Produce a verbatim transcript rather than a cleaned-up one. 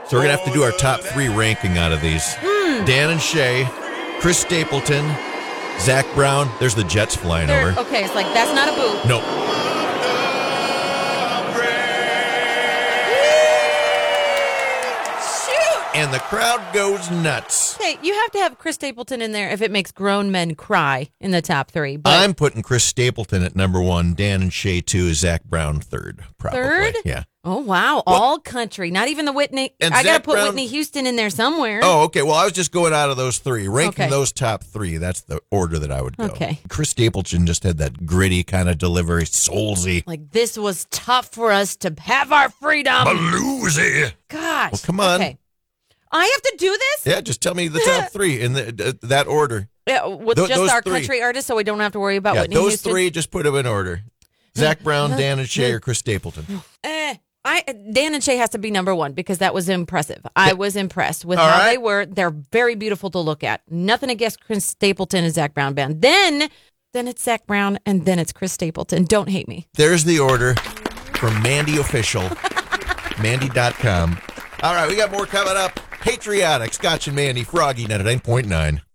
So we're going to have to do our top three ranking out of these. Mm. Dan and Shay, Chris Stapleton, Zach Brown. There's the Jets flying They're, over. Okay, it's like, that's not a boo. Nope. Shoot! And the crowd goes nuts. Hey, you have to have Chris Stapleton in there if it makes grown men cry in the top three. But I'm putting Chris Stapleton at number one, Dan and Shay two, Zach Brown third. Probably. Third? Yeah. Oh, wow. All country. Not even the Whitney. And I got to Zac put Brown- Whitney Houston in there somewhere. Oh, okay. Well, I was just going out of those three. Ranking Okay. those top three, that's the order that I would go. Okay. Chris Stapleton just had that gritty kind of delivery, soulsy. Like, this was tough for us to have our freedom. Bluesy. Gosh. Well, come on. Okay. I have to do this? Yeah, just tell me the top three in the, uh, that order. Yeah, with Th- just those our three. country artists, so we don't have to worry about Yeah, Whitney those Houston? three, just put them in order. Zach Brown, Dan and Shay, or Chris Stapleton. Eh, I Dan and Shay has to be number one because that was impressive. I was impressed with All how right. they were. They're very beautiful to look at. Nothing against Chris Stapleton and Zach Brown band. Then, then it's Zach Brown, and then it's Chris Stapleton. Don't hate me. There's the order from Mandy Official, Mandy dot com. All right, we got more coming up. Patriotic, Scotch and Mandy, Froggy, ninety-nine point nine.